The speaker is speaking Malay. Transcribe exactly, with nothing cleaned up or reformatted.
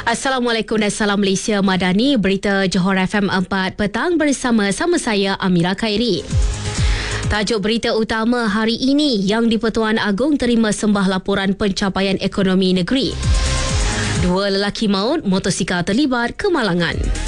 Assalamualaikum dan salam Malaysia Madani. Berita Johor F M empat petang bersama-sama saya Amira Khairi. Tajuk berita utama hari ini, Yang di-Pertuan Agong terima sembah laporan pencapaian ekonomi negeri. Dua lelaki maut, motosikal terlibat kemalangan.